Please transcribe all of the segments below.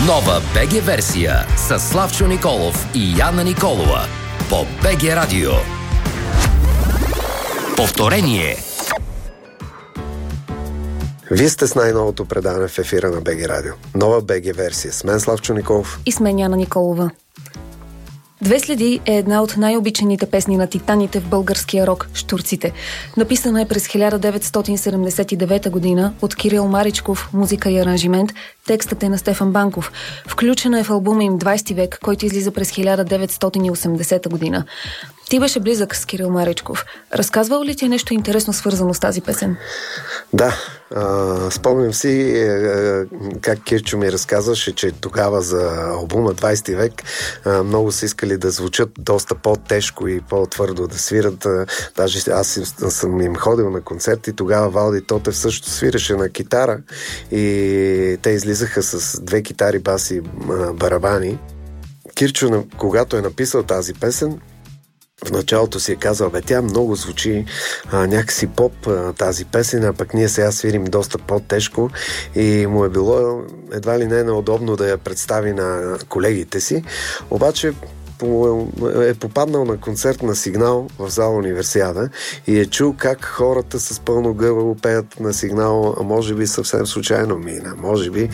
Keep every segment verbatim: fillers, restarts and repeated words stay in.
Нова БГ версия с Славчо Николов и Яна Николова по БГ Радио. Повторение. Вие сте с най-новото предаване в ефира на БГ Радио. Нова БГ версия. С мен Славчо Николов. И с мен Яна Николова. Две следи е една от най-обичаните песни на титаните в българския рок «Щурците». Написана е през хиляда деветстотин седемдесет и девета година от Кирил Маричков, музика и аранжимент. Текстът е на Стефан Банков. Включена е в албума им двайсети век, който излиза през хиляда деветстотин и осемдесета година. Ти беше близък с Кирил Маричков. Разказвал ли ти е нещо интересно свързано с тази песен? Да, а, спомням си а, как Кирчо ми разказваше, че тогава за албума двайсети век а, много са искали да звучат доста по-тежко и по-твърдо да свират. А, даже аз съм им ходил на концерти, тогава Валди Тотев също свираше на китара и те излизаха с две китари, бас и а, барабани. Кирчо, когато е написал тази песен, в началото си е казал, бе, тя много звучи а, някакси поп а, тази песен, а пък ние сега свирим доста по-тежко и му е било едва ли не неудобно да я представи на колегите си. Обаче е попаднал на концерт на Сигнал в зала Универсиада и е чул как хората с пълно гърло пеят на Сигнал, а може би съвсем случайно мина, може би.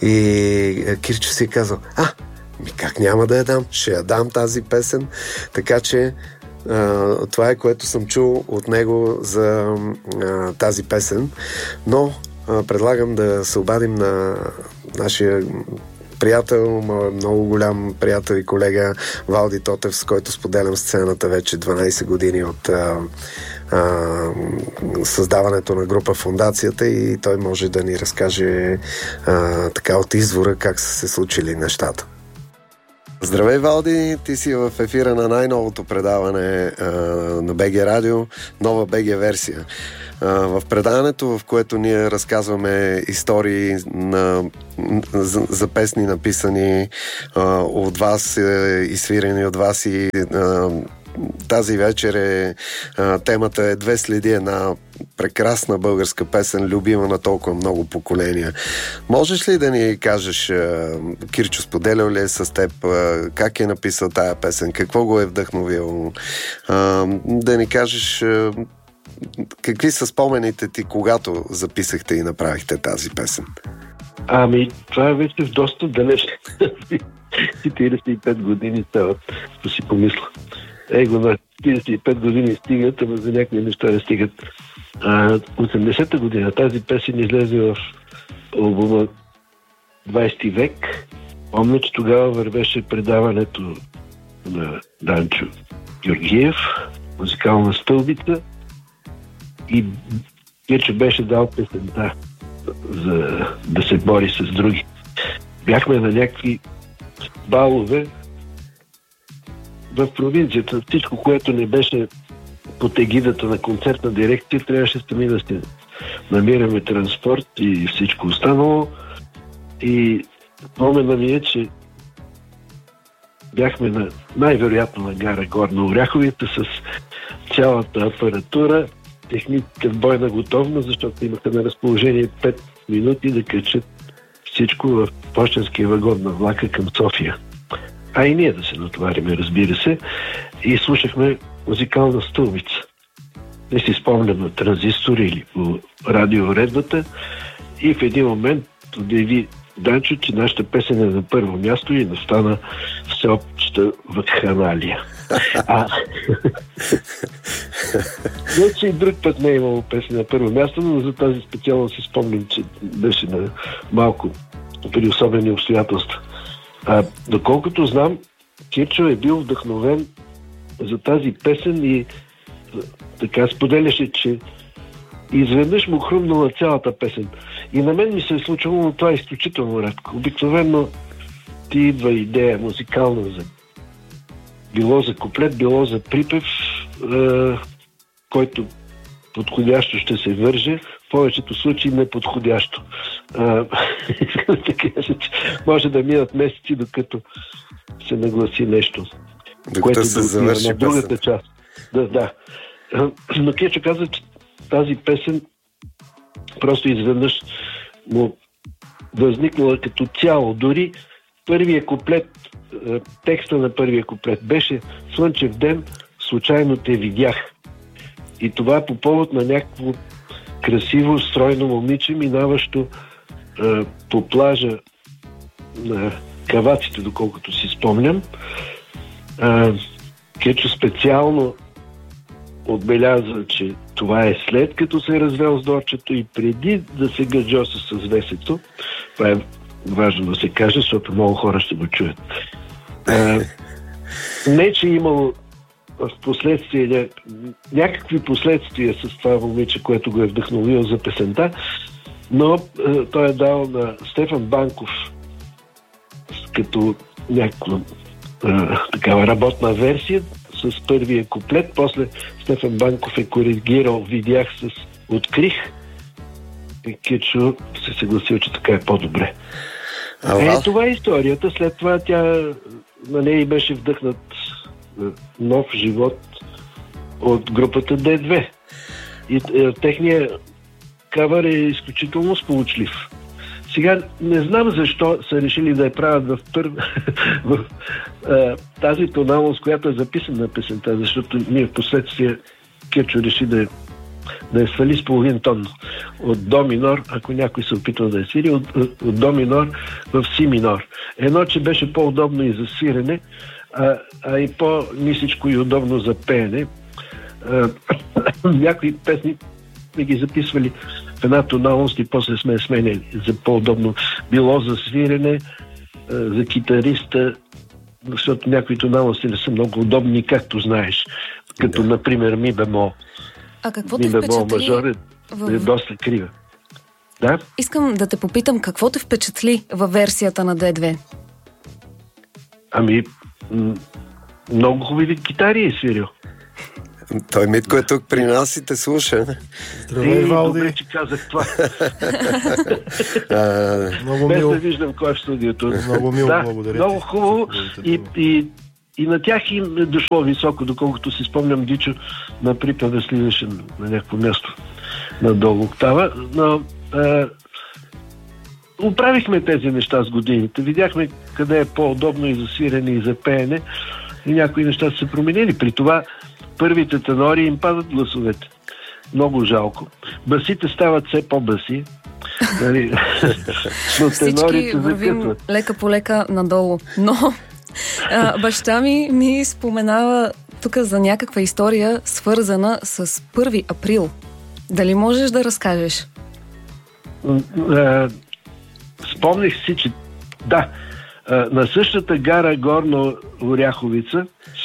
И Кирчо си е казал, а, ми как няма да я дам? Ще я дам тази песен. Така че а, това е, което съм чул от него за а, тази песен. Но а, предлагам да се обадим на нашия приятел, много голям приятел и колега Валди Тотев, с който споделям сцената вече дванайсет години от а, а, създаването на група Фондацията, и той може да ни разкаже а, така от извора как са се случили нещата. Здравей, Валди! Ти си в ефира на най-новото предаване а, на БГ Радио, нова БГ версия. А, в предаването, в което ние разказваме истории на, за, за песни написани а, от вас а, и свирени от вас, и а, тази вечер е а, темата е Две следи, една прекрасна българска песен, любима на толкова много поколения. Можеш ли да ни кажеш, а, Кирчо споделял ли е с теб, а, как е написал тая песен, какво го е вдъхновил, а, да ни кажеш а, какви са спомените ти, когато записахте и направихте тази песен? Ами, това е вече в доста далечни. четирийсет и пет години стават, да си помисля. Его на четирийсет и пет години стигат, ама за някакви неща не стигат. А, осемдесета година тази песен излезе в албума двайсети век. Помня, че тогава вървеше предаването на Данчо Георгиев, музикална стълбица, и Кирчо беше дал песента за да се бори с други. Бяхме на някакви балове в провинцията. Всичко, което не беше под егидата на концертна дирекция, трябваше сами да се намираме транспорт и всичко останало. И спомена ми е, че бяхме на, най-вероятно на гара Горна Оряховица с цялата апаратура, техниците в бойна готовност, защото имаха на разположение пет минути да качат всичко в пощенския вагон на влака към София. А и ние да се натовариме, разбира се. И слушахме музикална стълбица. Не си спомням на транзистор или по радиоуредбата. И в един момент обяви Данчо, че нашата песен е на първо място и настана всеобща вакханалия. А... Вече и друг път не е имало песен на първо място, но за тази специално си спомням, че беше на малко при особени обстоятелства. А, доколкото знам, Кирчо е бил вдъхновен за тази песен и така споделяше, че изведнъж му хрумнала цялата песен. И на мен ми се е случило, но това е изключително рядко. Обикновено ти идва идея музикална, за било за куплет, било за припев, е, който подходящо ще се върже, в повечето случаи неподходящо. Така че може да минат месеци, докато се нагласи нещо, докато което се да завърши на другата песен. част. Да, да. Но Кирчо каза, че тази песен просто изведнъж му възникнала като цяло. Дори първия куплет, текста на първия куплет беше "Слънчев ден, случайно те видях". И това е по повод на някакво красиво, стройно момиче, минаващо е, по плажа на Каваците, доколкото си спомням. Е, Кечо специално отбеляза, че това е след като се е развел с Дорчето и преди да се гъджоса с Весето. Това е важно да се каже, защото много хора ще го чуят. Е, не, че е имало в последствие ня... някакви последствия с това момиче, което го е вдъхновило за песента, но е, той е дал на Стефан Банков като някаква е, такава работна версия с първия куплет. После Стефан Банков е коригирал "Видях" с "Открих" и Кичо се съгласил, че така е по-добре. А, е, това е историята. След това тя на нея беше вдъхнат нов живот от групата Д две. И е, техният кавър е изключително сполучлив. Сега не знам защо са решили да я правят в, пър... в е, тази тоналност, която е записана на песента, защото ние в последствие Кечо реши да, да я свали с половин тон от до минор, ако някой се опитва да я свири, от, от, от до минор в си минор. Едно, че беше по-удобно и за свирене, А, а и по-нисичко и удобно за пеене. А, някои песни сме ги записвали в една тоналност и после сме сменяли за по-удобно. Било за свирене, а, за китариста, защото някои тоналности не са много удобни, както знаеш. Като, да. Например, ми бемол. А какво те ми бемол впечатли? мажор е, в... е доста крива. Да? Искам да те попитам, какво те впечатли във версията на Д две? Ами, м- много хубави китари е свирил. Той Митко е тук при нас и те слуша. Здравей, Валди. Добре, че казах това. Много Без мило. да виждам кой е в студиото. Много мило, да, благодаря. много хубаво. И, и, и на тях им е дошло високо, доколкото си спомням, Дичо на припева слизаше на някакво място надолу октава. Но а, оправихме тези неща с годините. Видяхме къде е по-удобно и за свирене, и за пеене. И някои неща са се променили. При това първите тенори им падат гласовете. Много жалко. Басите стават все по-баси. Нали? Но Всички вървим лека по лека надолу. Но а, баща ми ми споменава тук за някаква история, свързана с първи април. Дали можеш да разкажеш? Спомних си, че да, на същата гара Горна Оряховица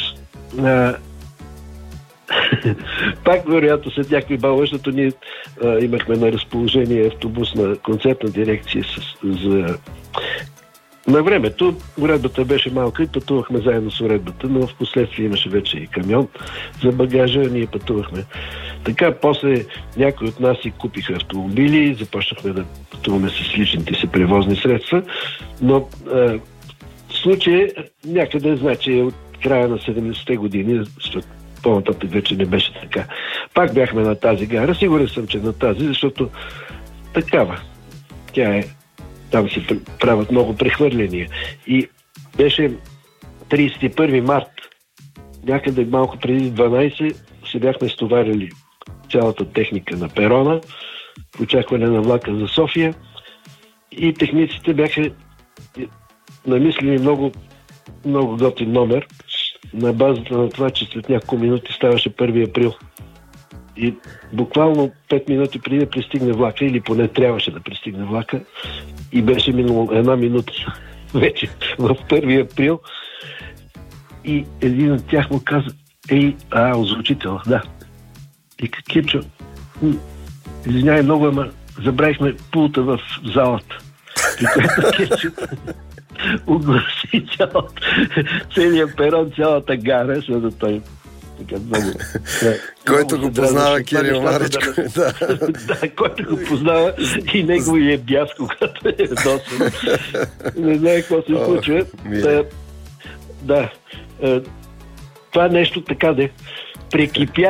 пак вероятно след някакви балове, защото ние а, имахме на разположение автобус на концертна дирекция с, за... На времето уредбата беше малка и пътувахме заедно с уредбата, но в последствие имаше вече и камион за багажа, ние пътувахме. Така, после някои от нас си купиха автомобили, започнахме да пътуваме с личните си превозни средства, но а, в случай някъде, значи, от края на седемдесетте години, защото по-нататък вече не беше така. Пак бяхме на тази гара. Сигурен съм, че на тази, защото такава. Тя е. Там се правят много прехвърляния. И беше тридесет и първи март. Някъде малко преди дванайсет се бяхме стоварили цялата техника на перона в очакване на влака за София. И техниците бяха намислили много, много готин номер на базата на това, че след няколко минути ставаше първи април. И буквално пет минути преди да пристигне влака, или поне трябваше да пристигне влака, и беше минало една минута вече в първи април. И един от тях му каза: ей, а, озвучител, да. И Кичо, извинявай много, ама забравихме пулта в залата. И което Кичо огласи цялата, целият перон, цялата гара, защото той така много... Който го познава Кирил Маричко. Да, да, който го познава и неговия бяс, когато е ядосан. Не знае какво се случва. Да, това нещо така де прекипя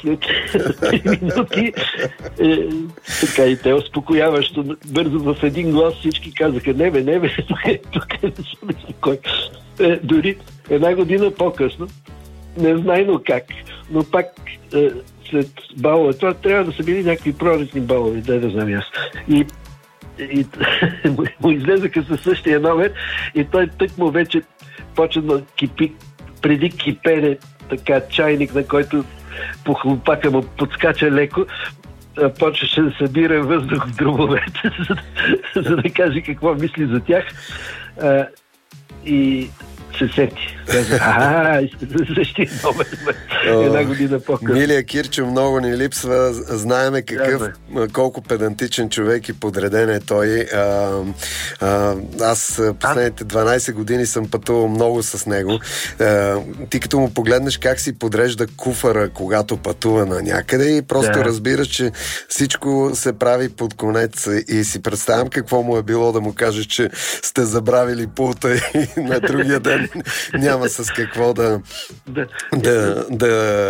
след три минути е, така и те успокояващо бързо в един глас всички казаха: не бе, не бе, тук е, тук е, спокой. Е, дори една година по-късно, незнайно как, но пак е, след балове, това трябва да са били някакви пролетни балове, да да знам аз. И, и му излезаха със същия номер и той тък му вече почна да кипи, преди кипене, така чайник, на който по хлопака му подскача леко, почваше да събира въздух в дробовете, за, за да каже какво мисли за тях. А, и се сети. Каза: а, същия номер. Една година по-късно. Милия Кирчо много ни липсва. Знаеме какъв, да, колко педантичен човек и подреден е той. А, а, аз последните дванайсет години съм пътувал много с него. А, ти като му погледнеш как си подрежда куфара, когато пътува на някъде, и просто да разбираш, че всичко се прави под конец, и си представям какво му е било да му кажеш, че сте забравили пулта и на другия ден няма с какво да да, да, да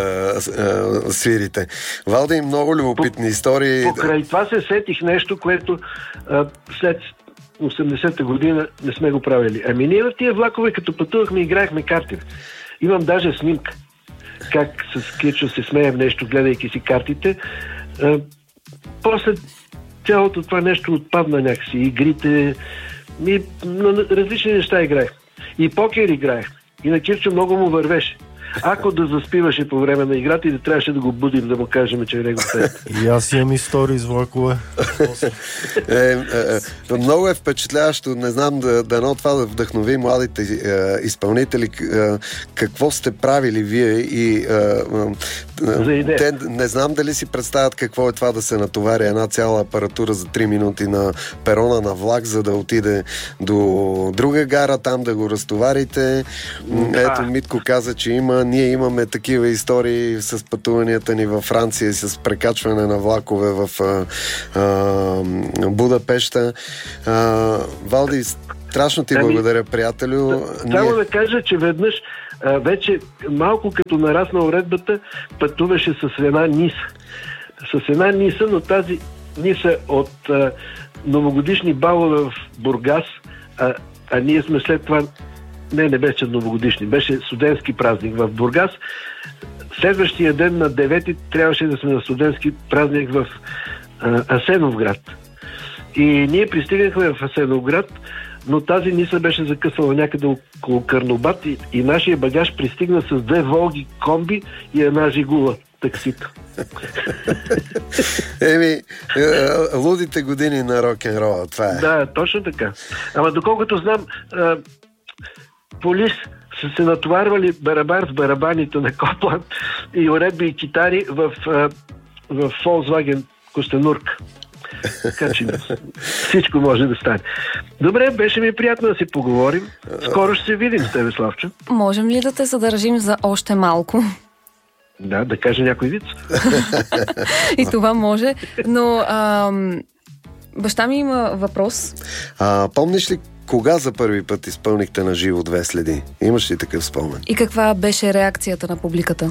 а, свирите. Валди, много любопитни истории. Покрай това се сетих нещо, което а, след осемдесета година не сме го правили. Ами ние в тия влакове, като пътувахме, играехме карти. Имам даже снимка как с Кирчо се смеем нещо, гледайки си картите. А, после цялото това нещо отпадна някакси. Игрите, и, на различни неща играехме. И покер играехме. И на Кирчо много му вървеше. Ако да заспиваше по време на играта и да трябваше да го будим, да му кажем, че е него пет. И аз имам истории с влакове. е, е, е, много е впечатляващо. Не знам, да, дано това да вдъхнови младите е, изпълнители. Е, какво сте правили вие и е, е, те не знам дали си представят какво е това да се натовари една цяла апаратура за три минути на перона на влак, за да отиде до друга гара, там да го разтоварите. Ето, Митко каза, че има. Ние имаме такива истории с пътуванията ни във Франция, с прекачване на влакове в а, а, Будапеща. А, Валди, страшно ти ами, благодаря, приятелю. Само Ние... да кажа, че веднъж а, вече малко като нарасна уредбата, пътуваше с една ниса. С една ниса, но тази ниса от а, новогодишни балове в Бургас, а, а ние сме след това. Не, не беше новогодишни, беше студентски празник в Бургас. Следващия ден на девети трябваше да сме на студентски празник в а, Асеновград. И ние пристигнахме в Асеновград, но тази ниса беше закъсвала някъде около Карнобат и, и нашия багаж пристигна с две Волги комби и една Жигула таксито. Еми, лудите години на рок-н-рола, това е. Да, точно така. Ама доколкото знам, а, Полис са се натоварвали барабар с барабаните на Копланд и уредби и китари в, в Volkswagen Костенурка. Така че всичко може да стане. Добре, беше ми приятно да си поговорим. Скоро ще се видим с тебе, Славчо. Можем ли да те задържим за още малко? Да, да кажа някой виц. И това може, но ам, баща ми има въпрос. А, помниш ли кога за първи път изпълнихте на живо Две следи? Имаш ли такъв спомен? И каква беше реакцията на публиката?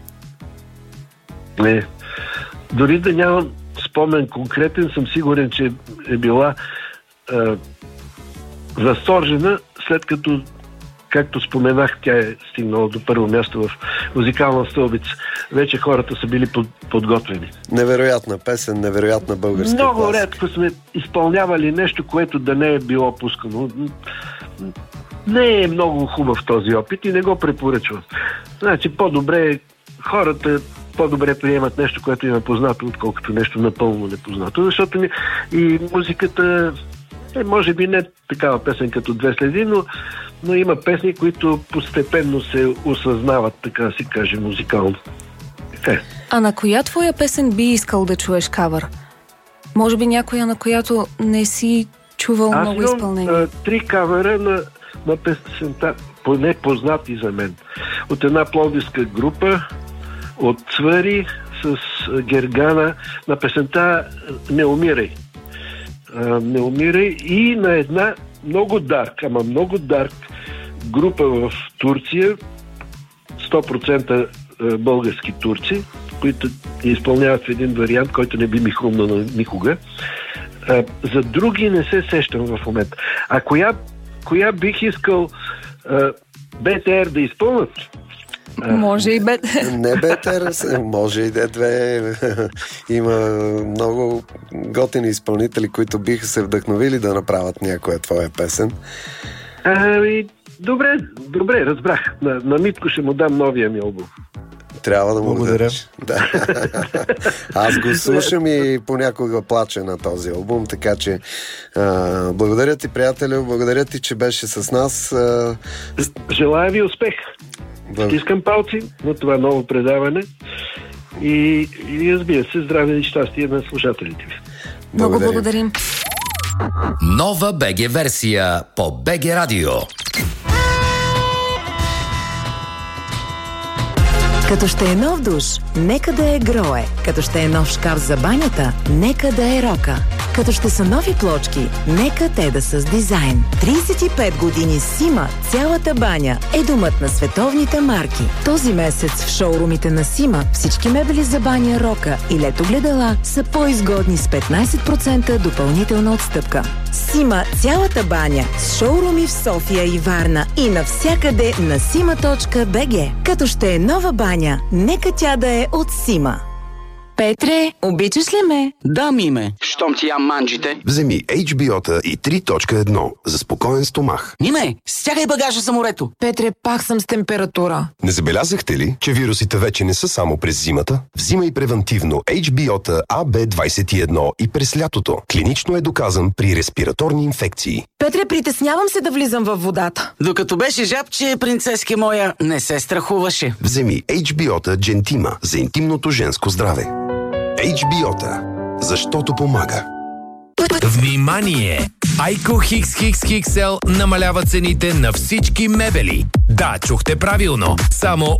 Не. Дори да нямам спомен конкретен, съм сигурен, че е била е, възторжена, след като, както споменах, тя е стигнала до първо място в музикална стълбица. Вече хората са били под, подготвени. Невероятна песен, невероятна българска Много класика. редко сме изпълнявали нещо, което да не е било пускано. Не е много хубав този опит и не го препоръчвам. Значи по-добре хората по-добре приемат нещо, което им е познато, отколкото нещо напълно непознато. Защото ни, и музиката е, може би не такава песен като Две следи, но, но има песни, които постепенно се осъзнават, така да си каже, музикално. Е. А на коя твоя песен би искал да чуеш кавър? Може би някоя, на която не си чувал Аз много имам, изпълнение? Аз три кавъра на, на песента, поне познати за мен. От една пловдивска група, от Цвари с Гергана, на песента "Не умирай". Не умирай и на една много дарк, ама много дарк група в Турция, сто процента български турци, които изпълняват в един вариант, който не би ми хрумнал никога. А, за други не се сещам в момента. А коя, коя бих искал а, БТР да изпълнат? Може и Б Т Р. Не Б Т Р, може и Д две. Има много готини изпълнители, които биха се вдъхновили да направят някоя твоя песен. Ами, добре, добре, разбрах. На, на Митко ще му дам новия ми албум. Трябва да му Благодаря. дадеш. Да. Аз го слушам и понякога плача на този албум, така че а, благодаря ти, приятелю, благодаря ти, че беше с нас. А... Желая ви успех. Бъл... Стискам палци на това ново предаване и, и разбира се, здраве и щастие на слушателите ви. Много благодарим. Нова БГ версия по БГ Радио. Като ще е нов душ, нека да е Грое. Като ще е нов шкаф за банята, нека да е Рока. Като ще са нови плочки, нека те да са с дизайн. трийсет и пет години Сима, цялата баня е домът на световните марки. Този месец в шоурумите на Сима всички мебели за баня Рока и летогледала са по-изгодни с петнайсет процента допълнителна отстъпка. Сима, цялата баня с шоуруми в София и Варна и навсякъде на сима точка би джи. Като ще е нова баня, нека тя да е от Сима. Петре, обичаш ли ме? Да, Миме, щом ти ям манджите. Вземи Ейч Би О-та и три точка едно за спокоен стомах. Миме, стягай багажа за морето. Петре, пак съм с температура. Не забелязахте ли, че вирусите вече не са само през зимата? Взимай превентивно Ейч Би О-та А Б двайсет и едно и през лятото. Клинично е доказан при респираторни инфекции. Петре, притеснявам се да влизам във водата. Докато беше жабче, принцески моя не се страхуваше. Вземи Ейч Би О-та Джентима за интимното женско здраве. Ейч Би О-та, защото помага. Внимание! Айко Хикс Хикс Хикс Ел намалява цените на всички мебели. Да, чухте правилно. Само